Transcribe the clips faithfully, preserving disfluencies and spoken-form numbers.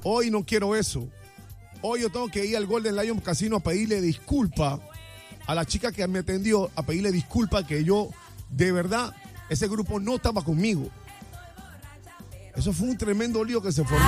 Hoy no quiero eso. Hoy yo tengo que ir al Golden Lion Casino a pedirle disculpa a la chica que me atendió, a pedirle disculpa que yo, de verdad, ese grupo no estaba conmigo. Eso fue un tremendo lío que se formó.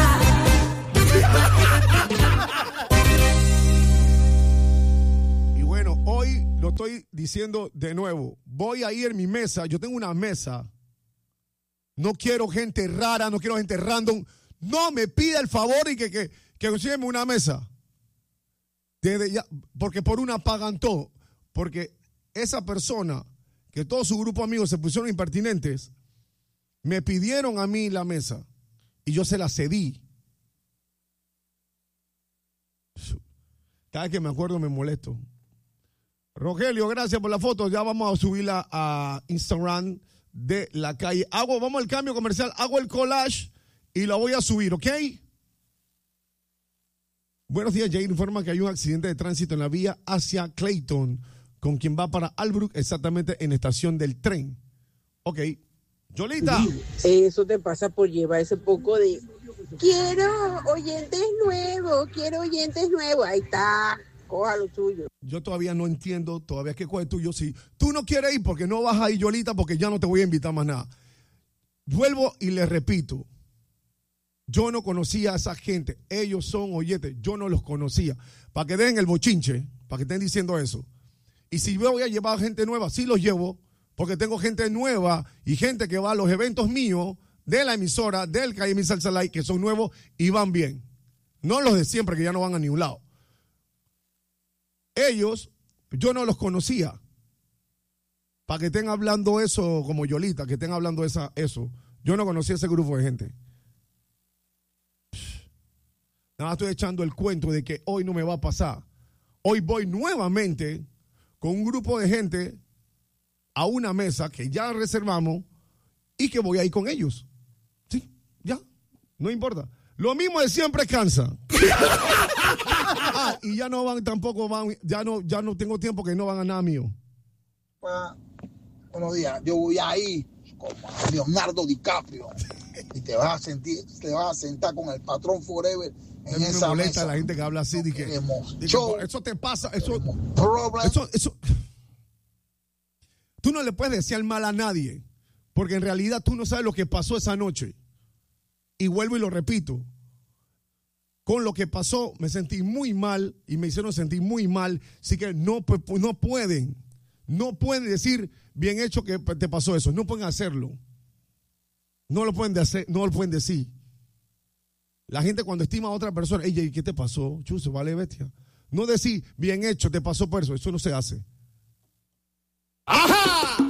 Y bueno, hoy lo estoy diciendo de nuevo. Voy a ir en mi mesa. Yo tengo una mesa. No quiero gente rara, no quiero gente random. No me pida el favor y que, que, que consígueme una mesa. Desde ya, porque por una pagan todo. Porque esa persona, que todo su grupo de amigos se pusieron impertinentes, me pidieron a mí la mesa y yo se la cedí. Cada vez que me acuerdo me molesto. Rogelio, gracias por la foto. Ya vamos a subirla a Instagram de La Calle. Hago, vamos al cambio comercial, hago el collage y la voy a subir, ¿ok? Buenos días, Jair informa que hay un accidente de tránsito en la vía hacia Clayton, con quien va para Albrook, exactamente en la estación del tren. Ok. Yolita. Eso te pasa por llevar ese poco de quiero oyentes nuevos, quiero oyentes nuevos. Ahí está, coja lo tuyo. Yo todavía no entiendo, todavía qué coge tuyo. Si tú no quieres ir, porque no vas a ir, Yolita, porque ya no te voy a invitar más nada. Vuelvo y les repito. Yo no conocía a esa gente. Ellos son oyentes. Yo no los conocía. Para que den el bochinche, para que estén diciendo eso. Y si yo voy a llevar gente nueva, sí los llevo, porque tengo gente nueva y gente que va a los eventos míos de la emisora, del Calle Mi Salsa Live, que son nuevos y van bien. No los de siempre, que ya no van a ningún lado. Ellos, yo no los conocía. Para que estén hablando eso como Yolita, que estén hablando esa, eso. Yo no conocía ese grupo de gente. Nada, estoy echando el cuento de que hoy no me va a pasar. Hoy voy nuevamente con un grupo de gente a una mesa que ya reservamos y que voy a ir con ellos. Sí, ya, no importa. Lo mismo de siempre cansa. Ah, y ya no van, tampoco van, ya no, ya no tengo tiempo que no van a nada mío. Ah, buenos días, yo voy a ir con Leonardo DiCaprio y te vas a sentir, te vas a sentar con el patrón Forever. En me esa molesta mesa. la gente que habla así. No de que, de que por eso te pasa. Eso, eso, eso. Tú no le puedes desear mal a nadie. Porque en realidad tú no sabes lo que pasó esa noche. Y vuelvo y lo repito. Con lo que pasó me sentí muy mal. Y me hicieron sentir muy mal. Así que no, no pueden. No pueden decir bien hecho que te pasó eso. No pueden hacerlo. No lo pueden hacer, no lo pueden decir. La gente cuando estima a otra persona, ella, ¿qué te pasó? Chuzo, vale, bestia. No decir, bien hecho, te pasó por eso. Eso no se hace. ¡Ajá!